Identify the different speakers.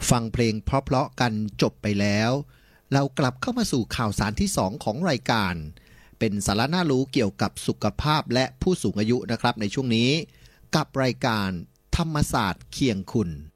Speaker 1: ฟังเพลงเพราะๆกันจบไปแล้วเรากลับเข้ามาสู่ข่าวสารที่2ของรายการเป็นสาระน่ารู้เกี่ยวกับสุขภาพและผู้สูงอายุนะครับในช่วงนี้กับรายการธรรมศาสตร์เคียงคุณ